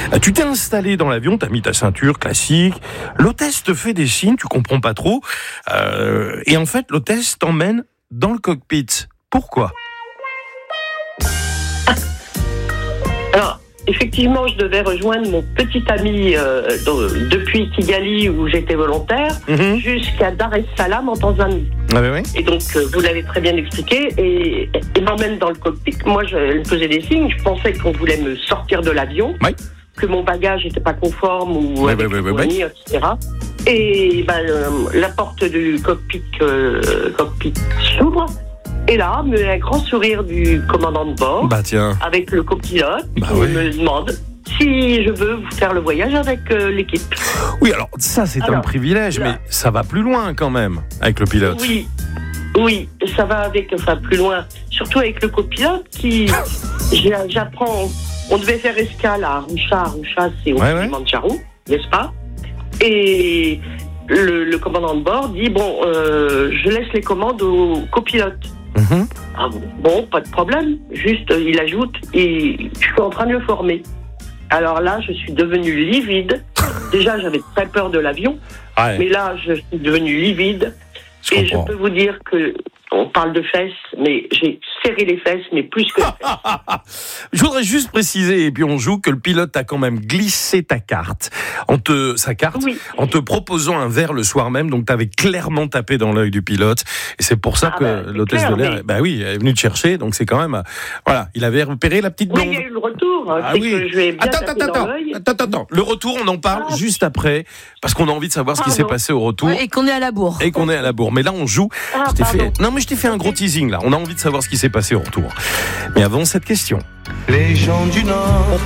Tu t'es installé dans l'avion, t'as mis ta ceinture classique. L'hôtesse te fait des signes, tu comprends pas trop. Et en fait, l'hôtesse t'emmène dans le cockpit. Pourquoi ? Alors, effectivement, je devais rejoindre mon petit ami depuis Kigali, où j'étais volontaire, jusqu'à Dar es Salaam en Tanzanie. Ah oui. Et donc, vous l'avez très bien expliqué, et il m'emmène dans le cockpit. Moi, elle me faisait des signes, je pensais qu'on voulait me sortir de l'avion, que mon bagage n'était pas conforme, ou avec le poignet, etc. Et la porte du cockpit s'ouvre. Et là, un grand sourire du commandant de bord, avec le copilote, qui me demande si je veux faire le voyage avec l'équipe. Oui, alors ça c'est un privilège, mais ça va plus loin quand même avec le pilote. Oui, ça va plus loin, surtout avec le copilote qui, j'apprends, on devait faire escale à Arusha. Arusha, c'est au Kilimanjaro, n'est-ce pas? Et le commandant de bord dit, je laisse les commandes au copilote. Ah bon, pas de problème. Juste, il ajoute, et je suis en train de le former. Alors là, je suis devenue livide. Déjà, j'avais très peur de l'avion, mais là, je suis devenue livide. Et je peux vous dire que on parle de fesses, mais j'ai serré les fesses, mais plus que les fesses. Je voudrais juste préciser, et puis on joue, que le pilote a quand même glissé sa carte, en te proposant un verre le soir même, donc tu avais clairement tapé dans l'œil du pilote, et c'est pour ça que l'hôtesse de l'air, elle est venue te chercher, donc c'est quand même, il avait repéré la petite blonde. Oui, il y a eu le retour, que je vais bien taper dans l'œil. Attends, le retour, on en parle juste après, parce qu'on a envie de savoir ce qui s'est passé au retour. Et qu'on est à la bourre. Mais là, on joue. Je t'ai fait un gros teasing, là. On a envie de savoir ce qui s'est passé au retour. Mais avant cette question. Les gens du Nord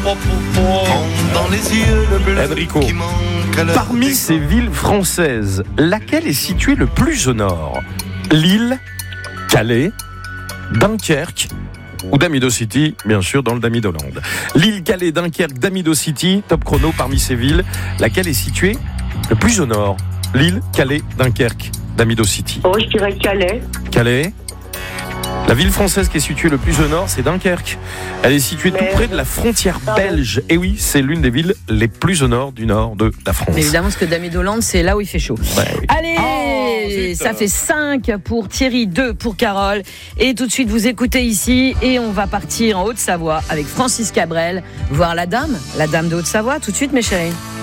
ont dans les yeux le bleu. Enrico, parmi ces villes françaises, laquelle est située le plus au nord ? Lille, Calais, Dunkerque ou Damido City, bien sûr, dans le Damidoland. Lille, Calais, Dunkerque, Damido City, top chrono parmi ces villes. Laquelle est située le plus au nord ? Lille, Calais, Dunkerque, Damido City. Je dirais Calais. Calais. La ville française qui est située le plus au nord, c'est Dunkerque. Elle est située tout près de la frontière belge. Et oui, c'est l'une des villes les plus au nord du nord de la France. Mais évidemment, parce que Damidoland, c'est là où il fait chaud. Allez, ça fait 5 pour Thierry, 2 pour Carole. Et tout de suite, vous écoutez ici. Et on va partir en Haute-Savoie avec Francis Cabrel, voir la dame de Haute-Savoie. Tout de suite, mes chéris.